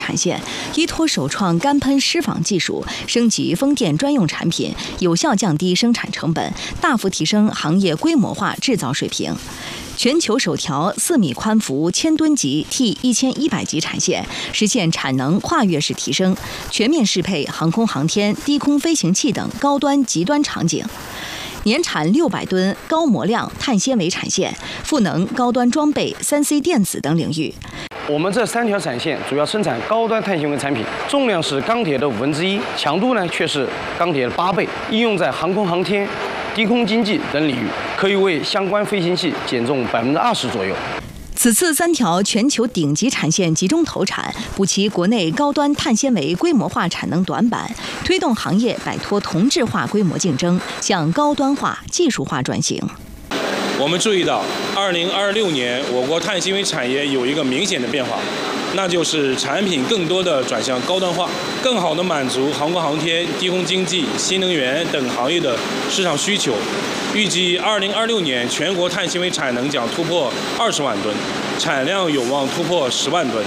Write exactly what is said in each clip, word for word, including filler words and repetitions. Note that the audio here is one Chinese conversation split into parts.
产线依托首创干喷湿纺技术，升级风电专用产品，有效降低生产成本，大幅提升行业规模化制造水平。全球首条四米宽幅千吨级 T 一千一百级产线，实现产能跨越式提升，全面适配航空航天、低空飞行器等高端极端场景。年产六百吨高模量碳纤维产线，赋能高端装备、三 C 电子等领域。 我们这三条产线主要生产高端碳纤维产品，重量是钢铁的五分之一，强度呢却是钢铁的八倍，应用在航空航天、低空经济等领域，可以为相关飞行器减重百分之二十左右。 此次三条全球顶级产线集中投产，补齐国内高端碳纤维规模化产能短板，推动行业摆脱同质化规模竞争，向高端化、技术化转型。 我们注意到，二零二六年我国碳纤维产业有一个明显的变化，那就是产品更多的转向高端化，更好地满足航空航天、低空经济、新能源等行业的市场需求。预计二零二六年全国碳纤维产能将突破二十万吨，产量有望突破十万吨。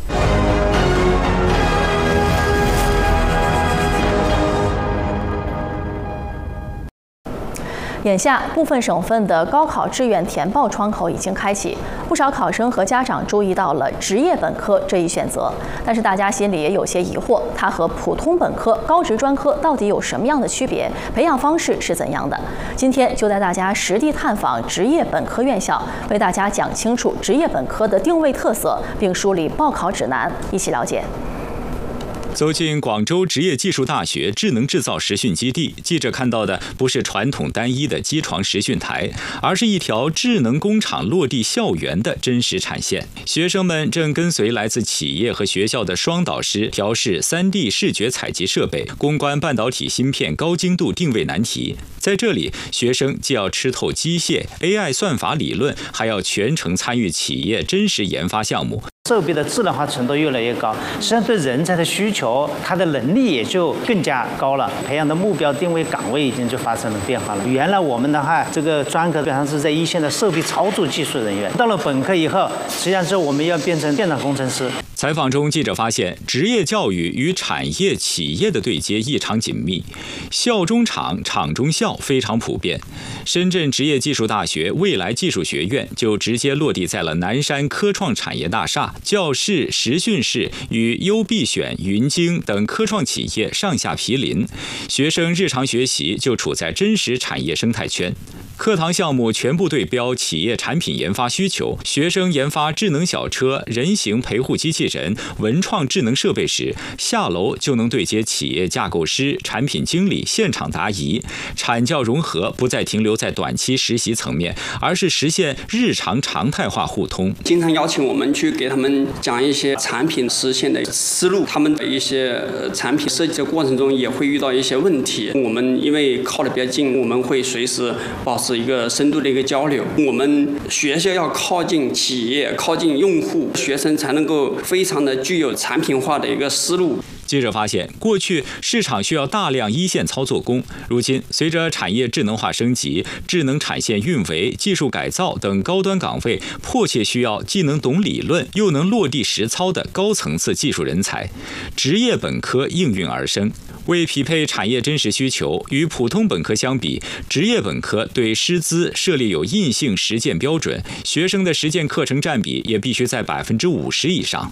眼下，部分省份的高考志愿填报窗口已经开启，不少考生和家长注意到了职业本科这一选择。但是大家心里也有些疑惑，它和普通本科、高职专科到底有什么样的区别？培养方式是怎样的？今天就带大家实地探访职业本科院校，为大家讲清楚职业本科的定位特色，并梳理报考指南，一起了解。 走进广州职业技术大学智能制造实训基地，记者看到的不是传统单一的机床实训台，而是一条智能工厂落地校园的真实产线。学生们正跟随来自企业和学校的双导师调试 三 D 视觉采集设备，攻关半导体芯片高精度定位难题。在这里，学生既要吃透机械、A I 算法理论，还要全程参与企业真实研发项目。 设备的智能化程度越来越高，实际上对人才的需求，他的能力也就更加高了。培养的目标定位岗位已经就发生了变化了。原来我们的话，这个专科基本上是在一线的设备操作技术人员，到了本科以后，实际上是我们要变成电脑工程师。 采访中，记者发现，职业教育与产业企业的对接异常紧密，校中厂、厂中校非常普遍。深圳职业技术大学未来技术学院就直接落地在了南山科创产业大厦，教室、实训室与优必选、云鲸等科创企业上下毗邻，学生日常学习就处在真实产业生态圈。课堂项目全部对标企业产品研发需求，学生研发智能小车、人形陪护机器人、文创智能设备时，下楼就能对接企业架构师、产品经理现场答疑。产教融合不再停留在短期实习层面，而是实现日常常态化互通。 经常邀请我们去给他们讲一些产品实现的思路，他们的一些产品设计的过程中也会遇到一些问题。我们因为靠得比较近，我们会随时保持一个深度的一个交流。我们学校要靠近企业、靠近用户，学生才能够非常的具有产品化的一个思路。 记者发现，过去市场需要大量一线操作工，如今随着产业智能化升级，智能产线运维、技术改造等高端岗位迫切需要既能懂理论又能落地实操的高层次技术人才。职业本科应运而生，为匹配产业真实需求，与普通本科相比，职业本科对师资设立有硬性实践标准，学生的实践课程占比也必须在百分之五十以上。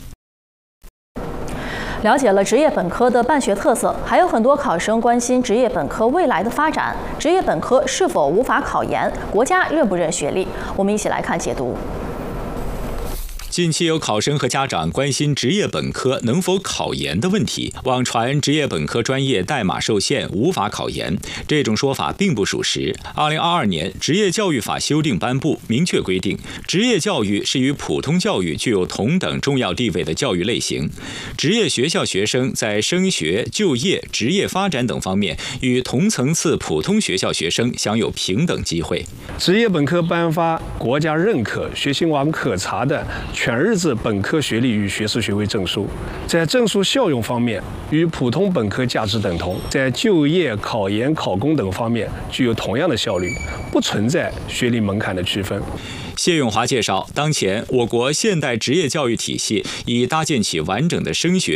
了解了职业本科的办学特色，还有很多考生关心职业本科未来的发展。职业本科是否无法考研？国家认不认学历？我们一起来看解读。 近期有考生和家长关心职业本科能否考研的问题，网传职业本科专业代码受限，无法考研。这种说法并不属实。二零二二年职业教育法修订颁布，明确规定，职业教育是与普通教育具有同等重要地位的教育类型。职业学校学生在升学、就业、职业发展等方面，与同层次普通学校学生享有平等机会。 职业本科颁发国家认可、学信网可查的全日制本科学历与学士学位证书，在证书效用方面与普通本科价值等同，在就业、考研、考公等方面具有同样的效率，不存在学历门槛的区分。 谢永华介绍，当前我国现代职业教育体系已搭建起完整的升学